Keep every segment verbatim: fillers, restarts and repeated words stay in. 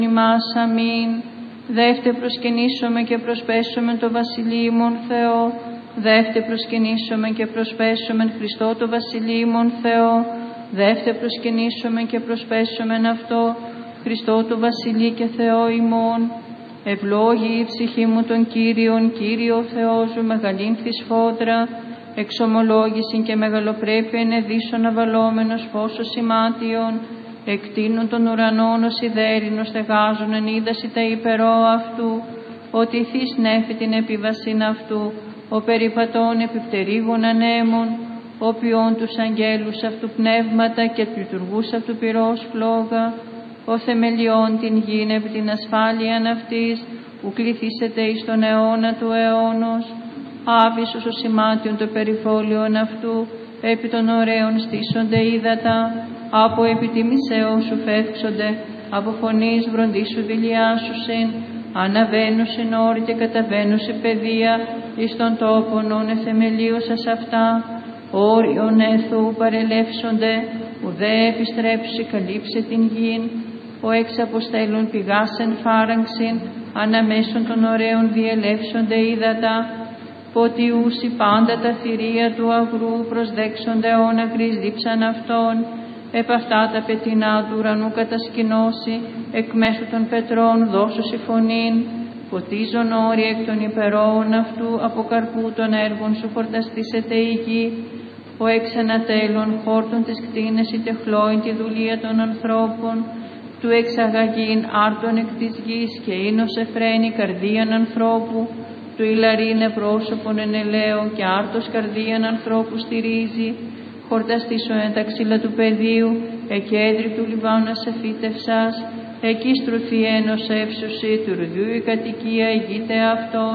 ημάς, αμήν. Δεύτε προσκυνήσομαι και προσπέσομεν το βασιλείμον Θεό. Δεύτε προσκυνήσομαι και προσπέσομεν Χριστό το βασιλείμον Θεό. Δεύτε προσκυνήσομαι και προσπέσομεν αυτό Χριστό το βασιλεί και Θεό ημών. Ευλόγη η ψυχή μου των Κύριων, Κύριο Θεός μου, μεγαλύνθη σφόδρα, εξομολόγησιν και μεγαλοπρέπεια ενεδίσων αβαλόμενος φώσος σημάτιον, εκτείνουν των ουρανών ως ιδέρινος στεγάζουν εν είδαση τα υπερό αυτού, ότι ηθείς νέφη την επιβασίν αυτού, ο περιπατών επιπτερίγων ανέμων, ο ποιών τους αγγέλους αυτού πνεύματα και του λειτουργούς αυτού πυρός φλόγα, ο θεμελιών την γην επί την ασφάλειαν αυτής, που κληθήσετε εις τον αιώνα του αιώνος, άβυσος ο σημάτιον το περιφόλιον αυτού, επί των ωραίων στήσονται ύδατα, από επιτιμησέως σου φεύξονται, από φωνής βροντίσου δηλιάσουσιν, αναβαίνουσιν όρη και καταβαίνουσιν παιδεία, εις των τόπων ον εθεμελίωσας αυτά, όριον έθου παρελεύσονται, ουδέ επιστρέψει καλύψε την γην, ο εξ αποστέλων πηγάσεν φάραγξιν, αναμέσων των ωραίων διελεύσονται ύδατα, ποτιούσι πάντα τα θηρία του αγρού προσδέξονται όν ακρής δίψαν αυτών, επ' αυτά τα πετεινά του ουρανού κατασκηνώσει, εκ μέσω των πετρών δώσουσι φωνήν, ποτίζον όροι εκ των υπερόων αυτού, από καρπού των έργων σου χορταστήσεται η γη, ο εξ ανατέλων χόρτων της κτίνες η τεχλώην τη δουλεία των ανθρώπων, του εξαγαγήν άρτων εκ της γης και ίνος εφραίνει καρδίαν ανθρώπου, του ηλαρίνε πρόσωπον εν ελαίο και άρτος καρδίαν ανθρώπου στηρίζει, χορταστήσω εν τα ξύλα του πεδίου, εκέντρι του Λιβάνα σε φύτευσας, εκεί στρουθή ένος εύσωση, του ρουδιού η κατοικία ηγείται αυτών,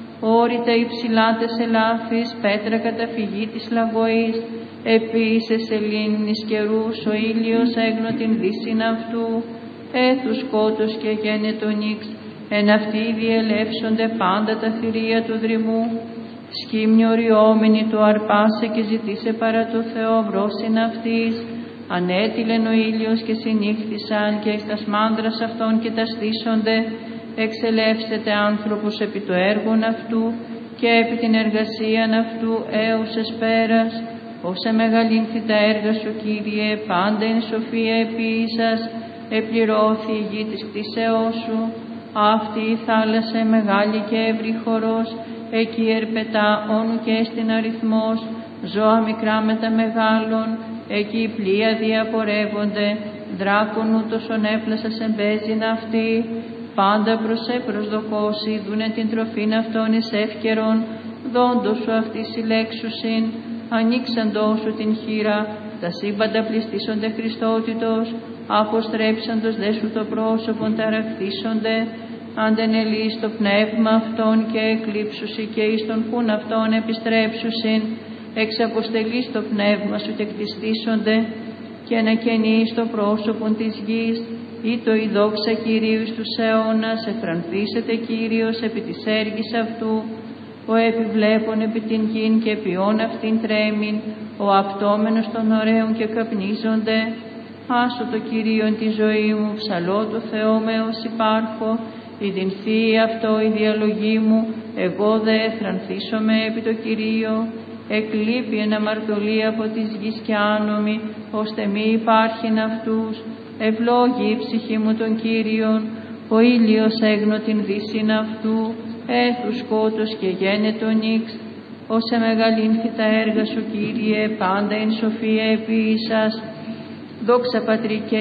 όρητα υψηλά τες ελάφης, πέτρα καταφυγή της λαγωής, επίσης σελήνης καιρούς, ο ήλιος έγνω την δύσιν αυτού, έθου σκότος και γένετο νύξ, εν αυτοί διελεύσονται πάντα τα θηρία του δρυμού, σκύμνιο ριόμενη του αρπάσε και ζητήσε παρά το Θεό βρόσιν αυτής, ανέτειλεν ο ήλιος και συνύχθησαν και εις τας μάνδρας αυτών και τα στήσονται, εξελεύσετε άνθρωπος επί το έργον αυτού και επί την εργασίαν αυτού έως εσπέρας, όσα μεγαλύνθη τα έργα σου Κύριε, πάντα εν σοφία επίησας, επληρώθη η γη της κτίσεώς σου, αυτή η θάλασσα μεγάλη και εύρη χορός, εκεί ερπετά όνου και στην αριθμός, ζώα μικρά με τα μεγάλων, εκεί οι πλοία διαπορεύονται, δράκον ούτως ον έπλασα σε μπέζιν αυτή, πάντα προς σε προσδοκώσει, δούνε την τροφήν αυτών εις εύκαιρον, δόντος σου αυτή συλλέξουσιν, ανοίξαντός σου την χείρα, τα σύμπαντα πληστήσονται Χριστότητος, αποστρέψαντος δε σου το πρόσωπον ταραχθήσονται, αντενελείς το πνεύμα αυτών και εκλείψουσι και εις τον χούν αυτών επιστρέψουσιν, εξαποστελείς το πνεύμα σου και κτιστήσονται, και ανακαινείς το πρόσωπον της γης, ή το η δόξα Κυρίου εις τους αιώνας, εφρανθήσετε Κύριος επί της έργης αυτού, ο επιβλέπων επί την γην και ποιόν αυτήν τρέμην, ο απτόμενος των ωραίων και καπνίζονται. Άσο το Κυρίον τη ζωή μου, ψαλώ το Θεό με ως υπάρχω, η δινθεί αυτό η διαλογή μου, εγώ δε εφρανθήσομαι επί το Κυρίο. Εκλείπει εν αμαρτωλή από της γης και άνομη, ώστε μη υπάρχειν αυτούς. Ευλόγη η ψυχή μου των Κύριων, ο ήλιος έγνω την δύσιν αυτού, έθου σκότος και γένετο νύξ. Όσε μεγαλύνθη τα έργα σου Κύριε, πάντα εν σοφία επίησας. Δόξα Πατρί και